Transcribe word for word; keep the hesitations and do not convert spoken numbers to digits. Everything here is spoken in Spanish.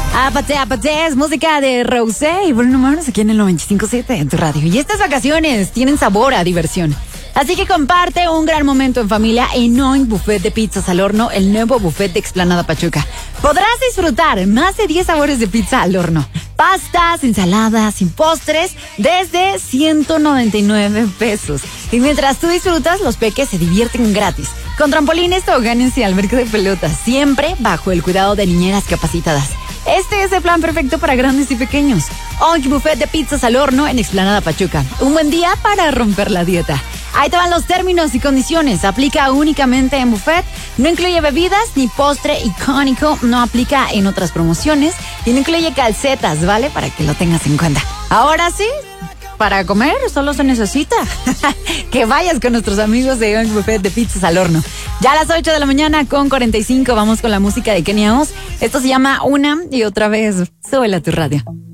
Apate, apate, es música de Rosé y Bruno Mars aquí en el noventa y cinco punto siete en tu radio. Y estas vacaciones tienen sabor a diversión. Así que comparte un gran momento en familia en Oink Buffet de Pizzas al Horno, el nuevo buffet de Explanada Pachuca. Podrás disfrutar más de diez sabores de pizza al horno. Pastas, ensaladas y postres desde ciento noventa y nueve pesos. Y mientras tú disfrutas, los peques se divierten gratis. Con trampolines, toboganes y alberca de pelotas, siempre bajo el cuidado de niñeras capacitadas. Este es el plan perfecto para grandes y pequeños. Oink Buffet de Pizzas al Horno en Explanada Pachuca. Un buen día para romper la dieta. Ahí te van los términos y condiciones. Aplica únicamente en buffet. No incluye bebidas ni postre icónico. No aplica en otras promociones. Y no incluye calcetas, ¿vale? Para que lo tengas en cuenta. Ahora sí, para comer solo se necesita que vayas con nuestros amigos de Oink Buffet de Pizzas al Horno. Ya a las ocho de la mañana con cuarenta y cinco vamos con la música de Kenia Oz. Esto se llama Una y Otra Vez. Súbela a tu radio.